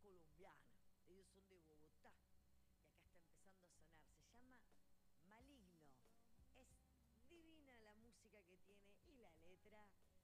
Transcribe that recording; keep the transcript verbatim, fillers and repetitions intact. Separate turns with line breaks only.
colombiana. Ellos son de Bogotá. Y acá está empezando a sonar. Se llama Maligno. Es divina la música que tiene y la letra.